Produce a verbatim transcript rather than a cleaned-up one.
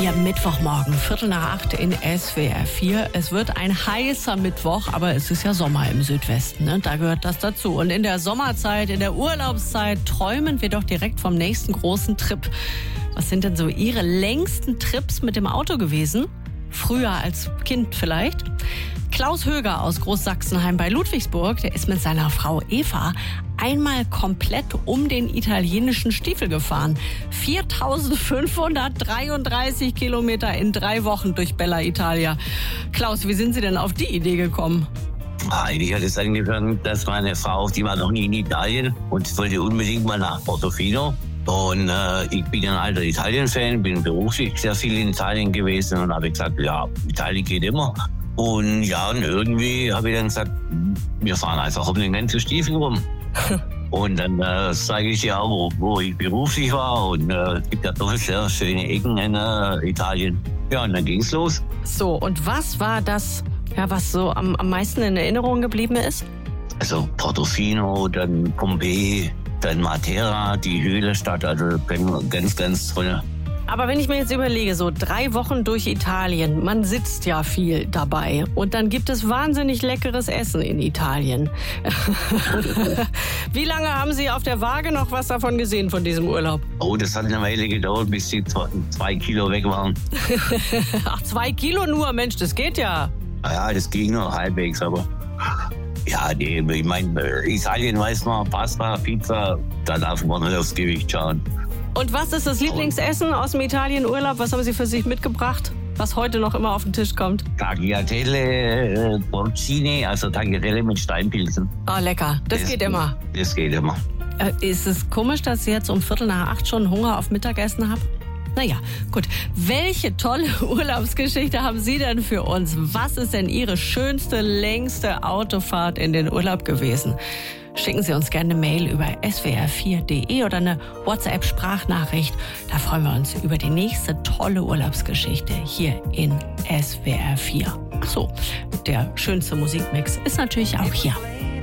Ja, Mittwochmorgen, Viertel nach acht in S W R vier. Es wird ein heißer Mittwoch, aber es ist ja Sommer im Südwesten, ne? Da gehört das dazu. Und in der Sommerzeit, in der Urlaubszeit träumen wir doch direkt vom nächsten großen Trip. Was sind denn so Ihre längsten Trips mit dem Auto gewesen? Früher als Kind vielleicht? Klaus Höger aus Großsachsenheim bei Ludwigsburg, der ist mit seiner Frau Eva einmal komplett um den italienischen Stiefel gefahren. viertausendfünfhundertdreiunddreißig Kilometer in drei Wochen durch Bella Italia. Klaus, wie sind Sie denn auf die Idee gekommen? Eigentlich hat es angefangen, dass meine Frau, die war noch nie in Italien und wollte unbedingt mal nach Portofino. Und äh, ich bin ein alter Italien-Fan, bin beruflich sehr viel in Italien gewesen und habe gesagt, ja, Italien geht immer. Und ja, und irgendwie habe ich dann gesagt, wir fahren einfach um den ganzen Stiefel rum. Und dann äh, zeige ich dir auch, wo, wo ich beruflich war. Und äh, es gibt ja doch sehr schöne Ecken in äh, Italien. Ja, und dann ging's los. So, und was war das, ja, was so am, am meisten in Erinnerung geblieben ist? Also Portofino, dann Pompeji, dann Matera, die Höhlestadt, also ganz, ganz toll. Aber wenn ich mir jetzt überlege, so drei Wochen durch Italien, man sitzt ja viel dabei und dann gibt es wahnsinnig leckeres Essen in Italien. Wie lange haben Sie auf der Waage noch was davon gesehen von diesem Urlaub? Oh, das hat eine Weile gedauert, bis die zwei, zwei Kilo weg waren. Ach, zwei Kilo nur, Mensch, das geht ja. Ja, das ging noch halbwegs, aber... Ja, nee, ich meine, Italien weiß man, Pasta, Pizza, da darf man nicht aufs Gewicht schauen. Und was ist das Lieblingsessen aus dem Italienurlaub? Was haben Sie für sich mitgebracht, was heute noch immer auf den Tisch kommt? Tagliatelle, äh, Porcini, also Tagliatelle mit Steinpilzen. Oh, lecker. Das, das geht immer. Das geht immer. Äh, ist es komisch, dass Sie jetzt um Viertel nach acht schon Hunger auf Mittagessen haben? Naja, gut. Welche tolle Urlaubsgeschichte haben Sie denn für uns? Was ist denn Ihre schönste, längste Autofahrt in den Urlaub gewesen? Schicken Sie uns gerne eine Mail über s w r vier punkt d e oder eine WhatsApp-Sprachnachricht. Da freuen wir uns über die nächste tolle Urlaubsgeschichte hier in S W R vier. Ach so, der schönste Musikmix ist natürlich auch hier.